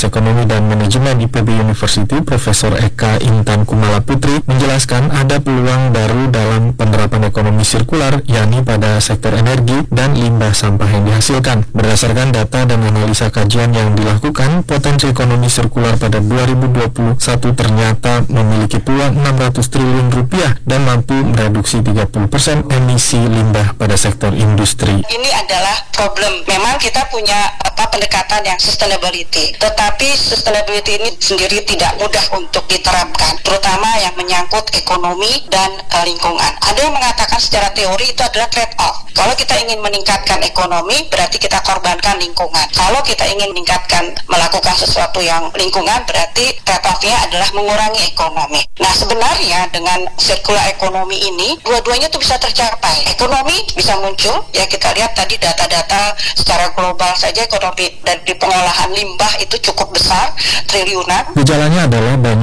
Ekonomi dan Manajemen IPB University, Profesor Eka Intan Kumala Putri, menjelaskan ada peluang baru dalam penerapan ekonomi sirkular, yakni pada sektor energi dan limbah sampah yang dihasilkan. Berdasarkan data dan analisa kajian yang dilakukan, potensi ekonomi sirkular pada 2021 ternyata memiliki peluang 600 triliun rupiah dan mampu mereduksi 30% emisi limbah pada sektor industri. Ini adalah problem. Memang kita punya pendekatan yang sustainability, tetapi sustainability ini sendiri tidak mudah untuk diterapkan, terutama yang menyangkut ekonomi dan lingkungan. Ada yang mengatakan secara teori itu adalah trade-off. Kalau kita ingin meningkatkan ekonomi, berarti kita korbankan lingkungan. Kalau kita ingin meningkatkan, melakukan sesuatu yang lingkungan, berarti trade-off-nya adalah mengurangi ekonomi. Nah, sebenarnya dengan circular ekonomi ini, dua-duanya itu bisa tercapai. Ekonomi bisa muncul, ya kita lihat tadi data-data secara global saja ekonomi dari pengolahan limbah itu cukup besar, triliunan. Gejalanya adalah banyak